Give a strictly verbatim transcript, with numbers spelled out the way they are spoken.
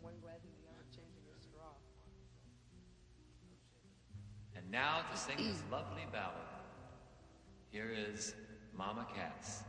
one glass and the other changing a straw. And now to sing this lovely ballad, here is Mama Cass.